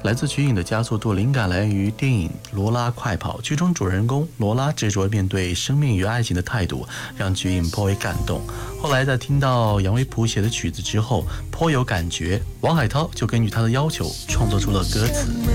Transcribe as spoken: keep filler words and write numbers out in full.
来自瞿颖的加速度灵感来源于电影《罗拉快跑》，剧中主人公罗拉执着面对生命与爱情的态度，让瞿颖颇为感动。后来在听到杨维谱写的曲子之后，颇有感觉，王海涛就根据他的要求创作出了歌词。